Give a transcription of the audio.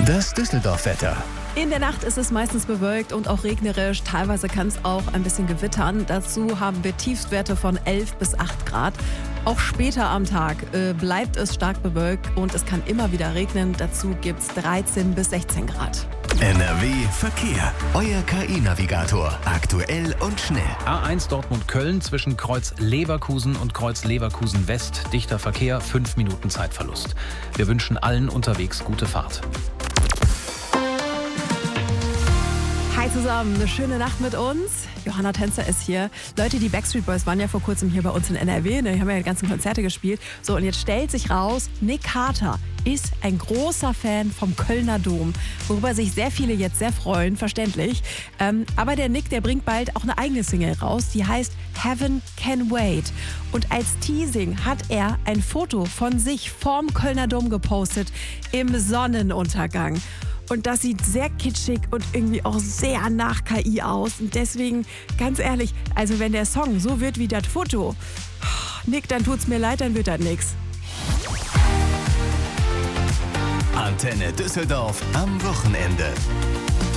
Das Düsseldorf-Wetter. In der Nacht ist es meistens bewölkt und auch regnerisch. Teilweise kann es auch ein bisschen gewittern. Dazu haben wir Tiefstwerte von 11 bis 8 Grad. Auch später am Tag bleibt es stark bewölkt und es kann immer wieder regnen. Dazu gibt es 13 bis 16 Grad. NRW Verkehr. Euer KI-Navigator. Aktuell und schnell. A1 Dortmund-Köln zwischen Kreuz Leverkusen und Kreuz Leverkusen West. Dichter Verkehr, 5 Minuten Zeitverlust. Wir wünschen allen unterwegs gute Fahrt. Hi zusammen, eine schöne Nacht mit uns. Johanna Tänzer ist hier. Leute, die Backstreet Boys waren ja vor kurzem hier bei uns in NRW. Die haben ja die ganzen Konzerte gespielt. So, und jetzt stellt sich raus, Nick Carter ist ein großer Fan vom Kölner Dom, worüber sich sehr viele jetzt sehr freuen, verständlich. Aber der Nick, der bringt bald auch eine eigene Single raus, die heißt Heaven Can Wait. Und als Teasing hat er ein Foto von sich vorm Kölner Dom gepostet im Sonnenuntergang. Und das sieht sehr kitschig und irgendwie auch sehr nach KI aus. Und deswegen, ganz ehrlich, also wenn der Song so wird wie das Foto, Nick, dann tut's mir leid, dann wird das nix. Antenne Düsseldorf am Wochenende.